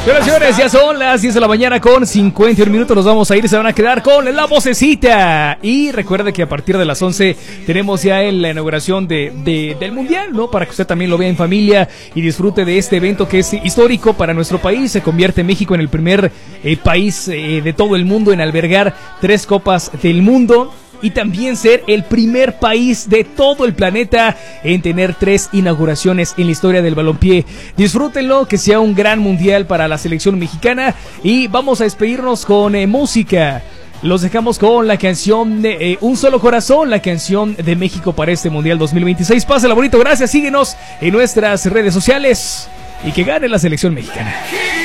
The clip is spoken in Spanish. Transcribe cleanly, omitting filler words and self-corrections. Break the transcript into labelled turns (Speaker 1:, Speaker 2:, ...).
Speaker 1: Señores, ya son las 10 de la mañana con 51 minutos. Nos vamos a ir, se van a quedar con la vocecita. Y recuerde que a partir de las 11 tenemos ya la inauguración del Mundial, ¿no? Para que usted también lo vea en familia y disfrute de este evento que es histórico para nuestro país. Se convierte México en el primer país de todo el mundo en albergar 3 Copas del Mundo. Y también ser el primer país de todo el planeta en tener 3 inauguraciones en la historia del balompié. Disfrútenlo, que sea un gran mundial para la selección mexicana. Y vamos a despedirnos con música. Los dejamos con la canción de Un Solo Corazón, la canción de México para este Mundial 2026. Pásala bonito, gracias, síguenos en nuestras redes sociales y que gane la selección mexicana.